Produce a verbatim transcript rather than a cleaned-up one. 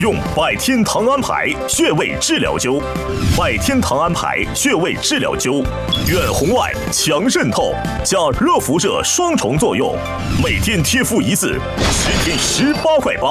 用百天堂安牌穴位治疗灸，百天堂安牌穴位治疗灸，远红外强渗透加热辐射双重作用，每天贴敷一次，十天十八块八。